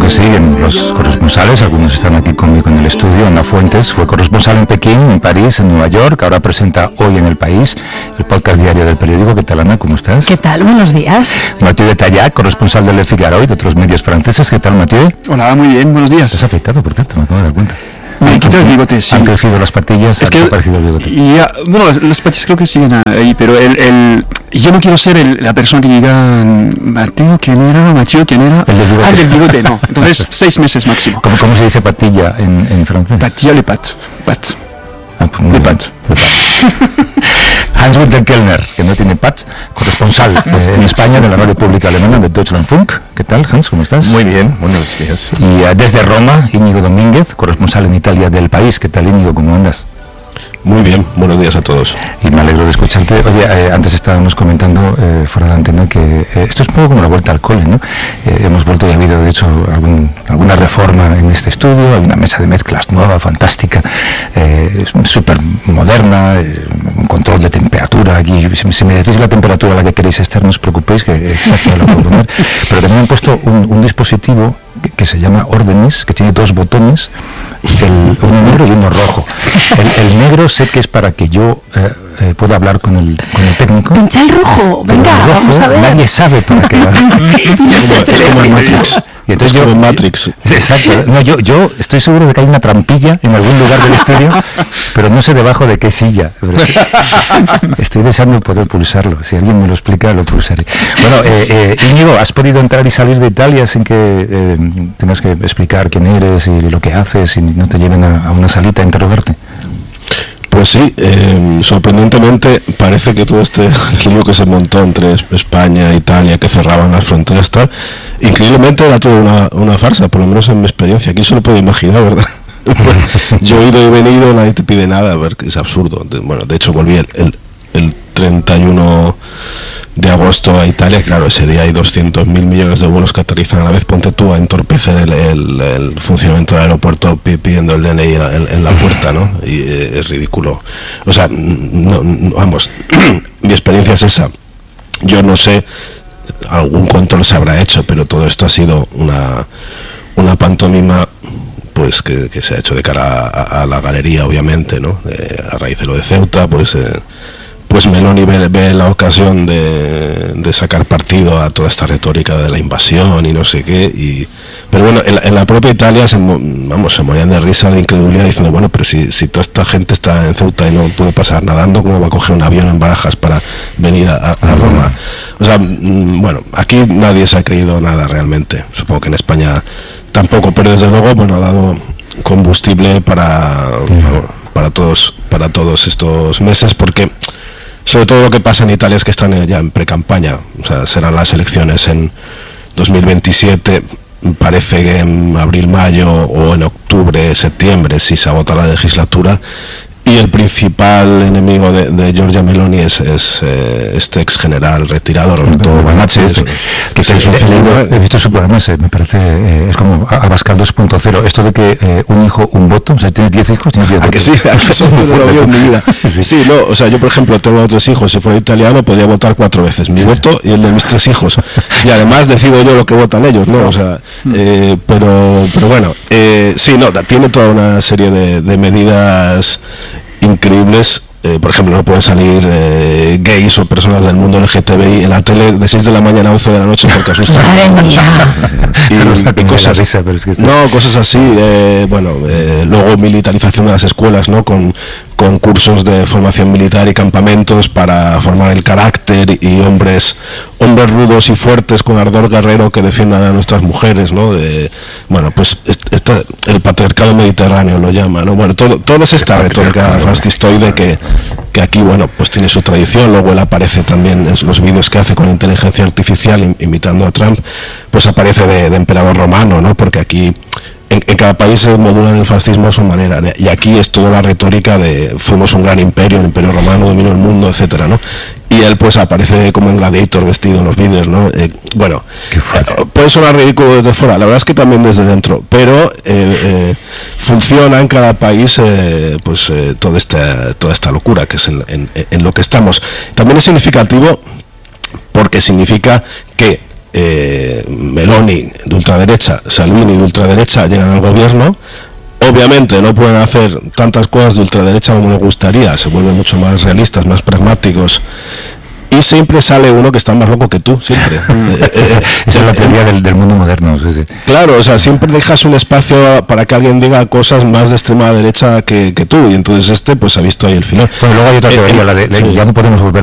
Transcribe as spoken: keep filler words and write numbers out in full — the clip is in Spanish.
que siguen los corresponsales, algunos están aquí conmigo en el estudio. Ana Fuentes fue corresponsal en Pekín, en París, en Nueva York, ahora presenta Hoy en el País, el podcast diario del periódico. ¿Qué tal, Ana? ¿Cómo estás? ¿Qué tal? Buenos días. Mathieu de Tallac, corresponsal de Le Figaro y de otros medios franceses. ¿Qué tal, Mathieu? Hola, muy bien, buenos días. ¿Estás afeitado, por cierto? Me acabo de dar cuenta. Me he quitado el bigote, sí. Han crecido las patillas, es ha que, desaparecido el bigote. Ya, bueno, las, las patillas creo que siguen ahí, pero el, el, yo no quiero ser el, la persona que diga Mateo, ¿quién era? Mathieu, ¿quién era? El del bigote. Ah, el del bigote, no. Entonces, seis meses máximo. ¿Cómo, cómo se dice patilla en, en francés? Patilla le pat. Pat. Ah, pues de pat. De pat. Hans-Günter Kellner, que no tiene pat, corresponsal eh, en España de la radio pública alemana de Deutschlandfunk. ¿Qué tal, Hans? ¿Cómo estás? Muy bien, buenos días. Y uh, desde Roma, Íñigo Domínguez, corresponsal en Italia del País. ¿Qué tal, Íñigo? ¿Cómo andas? Muy bien, buenos días a todos. Y me alegro de escucharte. Oye, eh, antes estábamos comentando eh, fuera de la antena que eh, esto es un poco como la vuelta al cole, ¿no? Eh, hemos vuelto y ha habido, de hecho, algún, alguna reforma en este estudio. Hay una mesa de mezclas nueva, fantástica, eh, súper moderna, eh, un control de temperatura. Aquí, si, si me decís la temperatura a la que queréis estar, no os preocupéis, que exacto lo puedo poner. Pero también han puesto un, un dispositivo que, que se llama Órdenes, que tiene dos botones, el, uno negro y uno rojo. El, el negro sé que es para que yo eh, eh, pueda hablar con el, con el técnico. Pincha el rojo, venga, el rojo, vamos a ver. Nadie sabe para qué. Es como en Matrix. Y entonces es como yo, en Matrix. Exacto. No, yo, yo estoy seguro de que hay una trampilla en algún lugar del estudio, pero no sé debajo de qué silla. Estoy deseando poder pulsarlo. Si alguien me lo explica, lo pulsaré. Bueno, eh, eh, Íñigo, ¿has podido entrar y salir de Italia sin que eh, tengas que explicar quién eres y lo que haces y no te lleven a, a una salita a interrogarte? Pues sí, eh, sorprendentemente parece que todo este lío que se montó entre España e Italia, que cerraban las fronteras, tal, increíblemente era toda una, una farsa, por lo menos en mi experiencia. Aquí se lo puedo imaginar, ¿verdad? Yo he ido y venido, nadie te pide nada, a ver, que es absurdo. De, bueno, de hecho volví el, el, el treinta y uno de agosto a Italia. Claro, ese día hay doscientos mil millones de vuelos que aterrizan a la vez. Ponte tú a entorpecer el, el, el funcionamiento del aeropuerto pidiendo el D N I en, en la puerta, ¿no? Y eh, es ridículo. O sea, no, no, vamos, mi experiencia es esa. Yo no sé, algún control se habrá hecho, pero todo esto ha sido una, una pantomima, pues que, que se ha hecho de cara a, a la galería, obviamente, ¿no? Eh, a raíz de lo de Ceuta, pues... Eh, pues Meloni ve, ve la ocasión de, de sacar partido a toda esta retórica de la invasión y no sé qué, y pero bueno, en la, en la propia Italia se, vamos, se morían de risa, de incredulidad, diciendo, bueno, pero si, si toda esta gente está en Ceuta y no puede pasar nadando, ¿cómo va a coger un avión en Barajas para venir a, a Roma? O sea, bueno, aquí nadie se ha creído nada realmente, supongo que en España tampoco, pero desde luego, bueno, ha dado combustible para, para todos, para todos estos meses, porque sobre todo lo que pasa en Italia es que están ya en pre-campaña, o sea, serán las elecciones en dos mil veintisiete, parece que en abril, mayo o en octubre, septiembre, si se agota la legislatura, y el principal enemigo de, de Giorgia Meloni es, es eh, este ex general retirado, Roberto Banacci, este, que se, se, se, he visto su programa, se, me parece, eh, es como Abascal dos punto cero, esto de que eh, un hijo, un voto, o sea, tienes diez hijos, tienes diez votos. ¿A que sí? Eso no lo veo en mi vida. Sí. Sí, no, o sea, yo por ejemplo tengo otros hijos, si fuera italiano podría votar cuatro veces mi voto y el de mis tres hijos, y además decido yo lo que votan ellos, ¿no? O sea, eh, pero, pero bueno, eh, sí, no, tiene toda una serie de, de medidas increíbles. Eh, por ejemplo, no pueden salir eh, gays o personas del mundo L G T B I en la tele de seis de la mañana a once de la noche porque asustan. y, y cosas, risa, pero es que no, cosas así, eh, bueno, eh, luego militarización de las escuelas, ¿no? Con, con cursos de formación militar y campamentos para formar el carácter y hombres hombres rudos y fuertes con ardor guerrero que defiendan a nuestras mujeres, ¿no? De, bueno, pues esto, el patriarcado mediterráneo lo llama, ¿no? Bueno, todo, toda esta retórica fascistoide que que aquí, bueno, pues tiene su tradición. Luego él aparece también en los vídeos que hace con inteligencia artificial imitando a Trump, pues aparece de, de emperador romano, ¿no? Porque aquí en, en cada país se modulan el fascismo a su manera, ¿no? Y aquí es toda la retórica de fuimos un gran imperio, el imperio romano dominó el mundo, etcétera, ¿no? Y él pues aparece como en Gladiator vestido en los vídeos, ¿no? Eh, bueno, eh, puede sonar ridículo desde fuera, la verdad es que también desde dentro, pero eh, eh, funciona en cada país eh, pues eh, toda esta toda esta locura que es en, en, en lo que estamos. También es significativo porque significa que eh, Meloni de ultraderecha, Salvini de ultraderecha llegan al gobierno. Obviamente no pueden hacer tantas cosas de ultraderecha como les gustaría, se vuelven mucho más realistas, más pragmáticos. Y siempre sale uno que está más loco que tú, siempre. Esa es la teoría del, del mundo moderno. Sí, sí. Claro, o sea, siempre dejas un espacio para que alguien diga cosas más de extrema derecha que, que tú, y entonces este pues ha visto ahí el filón. Bueno, luego hay otra teoría, eh, la de, de sí. ya no podemos volver